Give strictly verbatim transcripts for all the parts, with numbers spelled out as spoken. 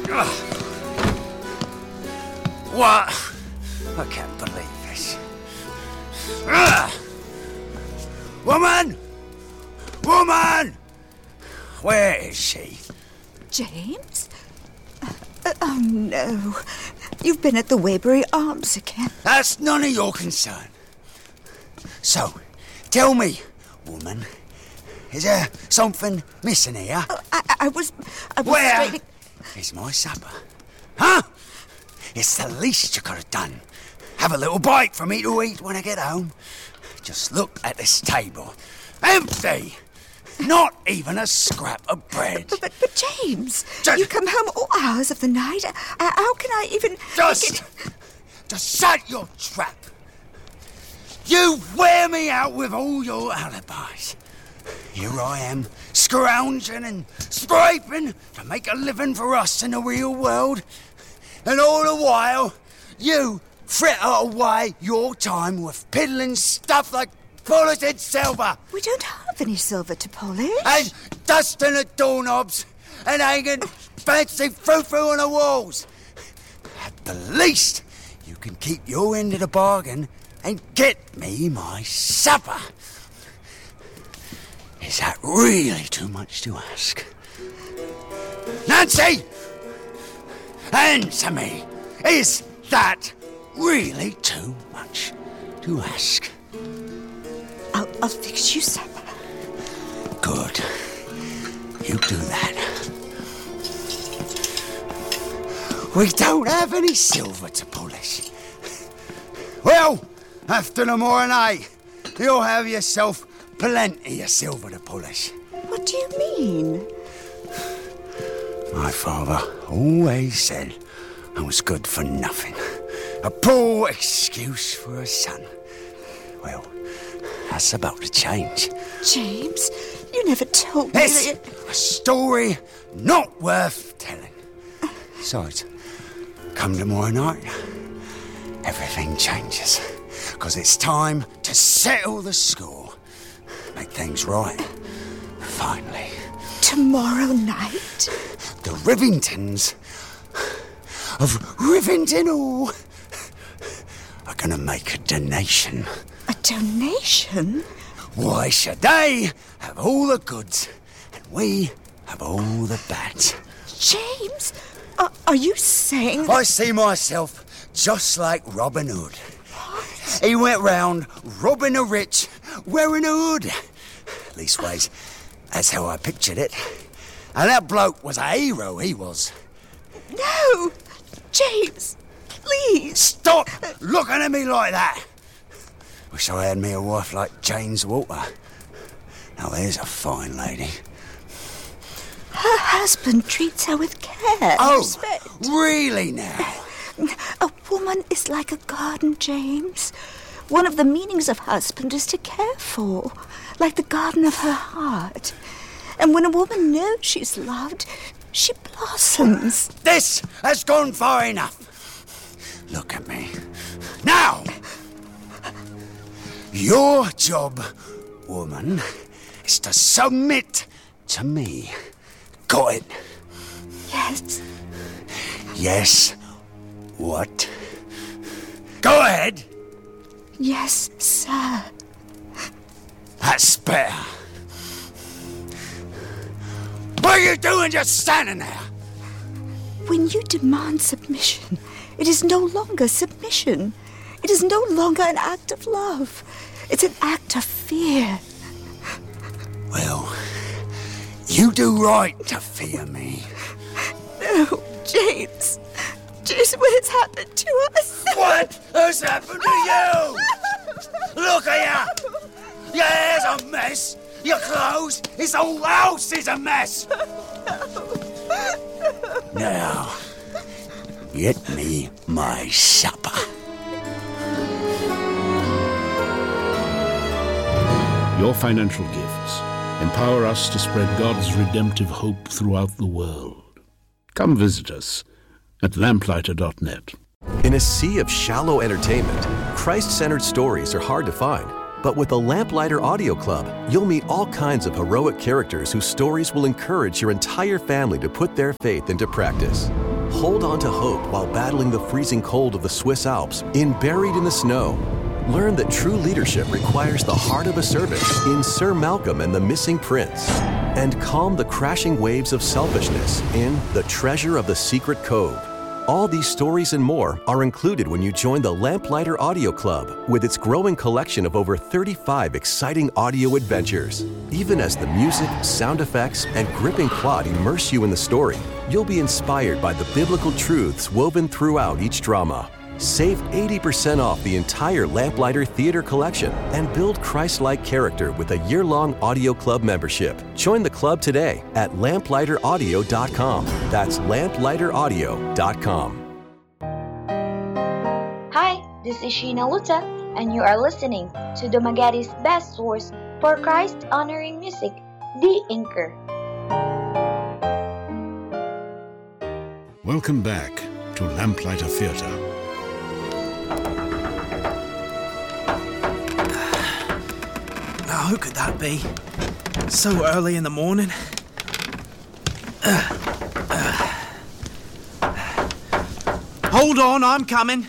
What? I can't believe this. Ugh. Woman! Woman! Where is she? James? Uh, oh, no. You've been at the Waybury Arms again. That's none of your concern. So, tell me, woman, is there something missing here? Oh, I, I was... I was Where straight... is my supper? Huh? It's the least you could have done. Have a little bite for me to eat when I get home. Just look at this table. Empty! Not even a scrap of bread. But, but, but James, Just, you come home all hours of the night. Uh, how can I even... Just... Just shut your trap. You wear me out with all your alibis. Here I am, scrounging and scraping to make a living for us in the real world. And all the while, you fritter away your time with piddling stuff like polished silver. We don't have any silver to polish. And dusting the doorknobs and hanging fancy frou-frou on the walls. At the least, you can keep your end of the bargain and get me my supper. Is that really too much to ask? Nancy! Answer me! Is that really too much to ask? I'll, I'll fix you supper. Good. You do that. We don't have any silver to polish. Well, after the morning, you'll have yourself plenty of silver to polish. What do you mean? My father always said I was good for nothing. A poor excuse for a son. Well, that's about to change. James, you never told me It's that... a story not worth telling. Besides, come tomorrow night, everything changes. Because it's time to settle the score. Make things right. Finally. Tomorrow night? The Rivingtons of Rivington Hall are going to make a donation. A donation? Why should they have all the goods and we have all the bad? James, are, are you saying... I see myself just like Robin Hood. What? He went round robbing the rich wearing a hood. Leastways, that's how I pictured it. And that bloke was a hero, he was. No! James, please! Stop looking at me like that! Wish I had me a wife like James Walter. Now there's a fine lady. Her husband treats her with care and Oh, respect. Really now? A woman is like a garden, James. One of the meanings of husband is to care for, like the garden of her heart. And when a woman knows she's loved, she blossoms. This has gone far enough. Look at me. Now! Your job, woman, is to submit to me. Got it? Yes. Yes. What? Go ahead. Yes, sir. That's better. What are you doing just standing there? When you demand submission, it is no longer submission. It is no longer an act of love. It's an act of fear. Well, you do right to fear me. No, James. James, what has happened to us? What has happened to you? Look at you. Your hair's a mess. Your clothes, this whole house is a mess. Now, get me my supper. Your financial gifts empower us to spread God's redemptive hope throughout the world. Come visit us at lamplighter dot net. In a sea of shallow entertainment, Christ-centered stories are hard to find. But with the Lamplighter Audio Club, you'll meet all kinds of heroic characters whose stories will encourage your entire family to put their faith into practice. Hold on to hope while battling the freezing cold of the Swiss Alps in Buried in the Snow. Learn that true leadership requires the heart of a servant in Sir Malcolm and the Missing Prince. And calm the crashing waves of selfishness in The Treasure of the Secret Cove. All these stories and more are included when you join the Lamplighter Audio Club with its growing collection of over thirty-five exciting audio adventures. Even as the music, sound effects, and gripping plot immerse you in the story, you'll be inspired by the biblical truths woven throughout each drama. Save eighty percent off the entire Lamplighter Theater collection and build Christ-like character with a year-long audio club membership. Join the club today at lamplighter audio dot com. That's lamplighter audio dot com. Hi, this is Sheena Luta, and you are listening to Dumaguete's best source for Christ-honoring music, The Anchor. Welcome back to Lamplighter Theatre. Now, who could that be? So early in the morning. Uh, uh. Hold on, I'm coming.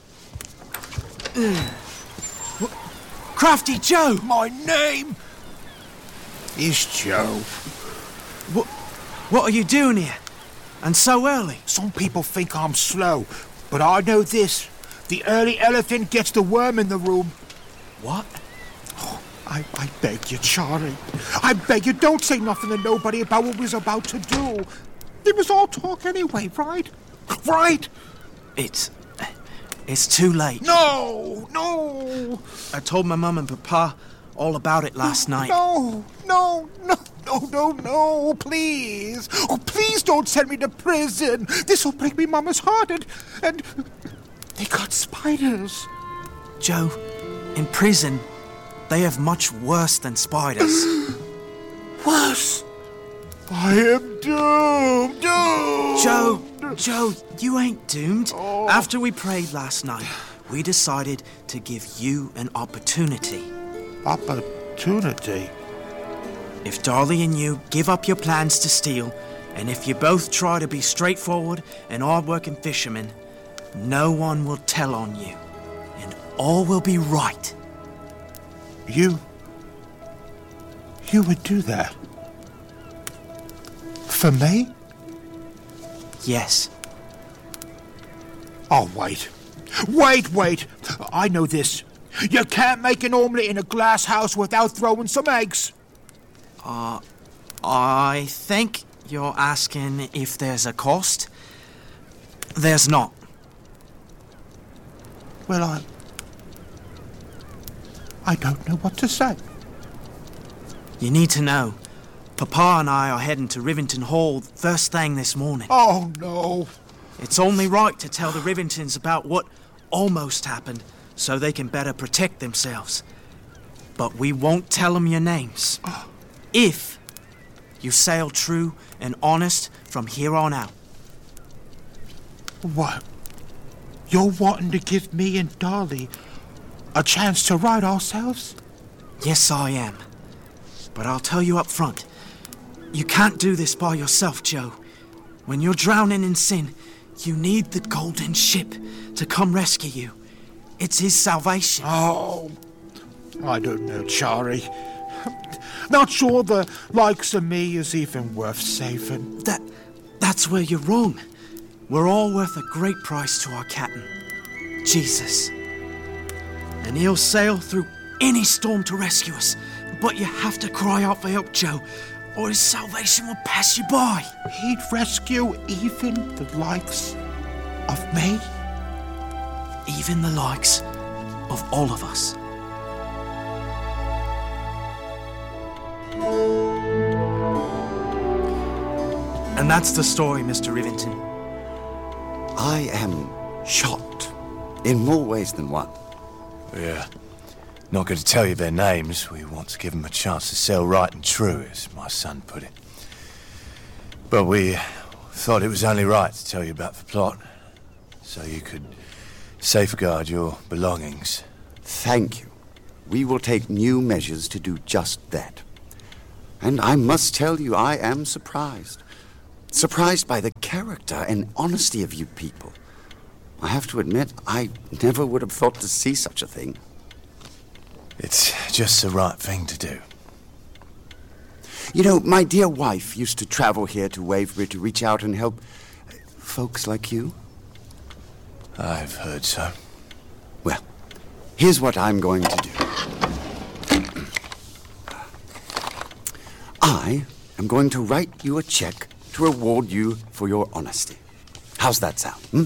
Uh. Crafty Joe! My name is Joe. What, what are you doing here? And so early? Some people think I'm slow, but I know this. The early elephant gets the worm in the room. What? Oh, I, I beg you, Charlie. I beg you, don't say nothing to nobody about what we was about to do. It was all talk anyway, right? Right? It's... It's too late. No, no. I told my mum and papa all about it last no, night. No, no, no, no, no, no, please. Oh, please don't send me to prison. This will break me mama's heart, and... and they got spiders. Joe, in prison, they have much worse than spiders. Worse? I am doomed, doomed. Joe, Joe, you ain't doomed. Oh. After we prayed last night, we decided to give you an opportunity. Opportunity? If Darley and you give up your plans to steal, and if you both try to be straightforward and hard-working fishermen, no one will tell on you, and all will be right. You... You would do that? For me? Yes. Oh, wait. Wait, wait. I know this. You can't make an omelette in a glass house without throwing some eggs. Uh, I think you're asking if there's a cost. There's not. Well, I... I don't know what to say. You need to know. Papa and I are heading to Rivington Hall first thing this morning. Oh, no. It's only right to tell the Rivingtons about what almost happened so they can better protect themselves. But we won't tell them your names. If you sail true and honest from here on out. What? You're wanting to give me and Darley a chance to right ourselves? Yes, I am. But I'll tell you up front. You can't do this by yourself, Joe. When you're drowning in sin, you need the golden ship to come rescue you. It's his salvation. Oh, I don't know, Charlie. Not sure the likes of me is even worth saving. That, that's where you're wrong. We're all worth a great price to our captain, Jesus. And he'll sail through any storm to rescue us. But you have to cry out for help, Joe, or his salvation will pass you by. He'd rescue even the likes of me? Even the likes of all of us. And that's the story, Mister Rivington. I am shocked in more ways than one. Yeah. Not going to tell you their names. We want to give them a chance to sell right and true, as my son put it. But we thought it was only right to tell you about the plot, so you could safeguard your belongings. Thank you. We will take new measures to do just that. And I must tell you, I am surprised. surprised by the character and honesty of you people. I have to admit, I never would have thought to see such a thing. It's just the right thing to do. You know, my dear wife used to travel here to Waverbury to reach out and help folks like you. I've heard so. Well, here's what I'm going to do. I am going to write you a check to reward you for your honesty. How's that sound, hmm?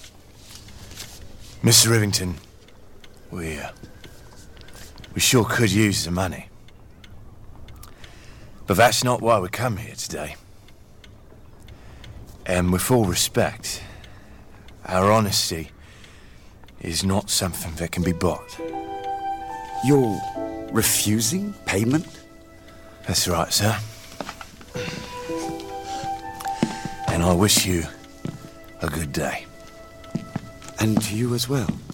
Mister Rivington, we, uh, we sure could use the money. But that's not why we come here today. And with all respect, our honesty is not something that can be bought. You're refusing payment? That's right, sir. And I wish you a good day. And to you as well.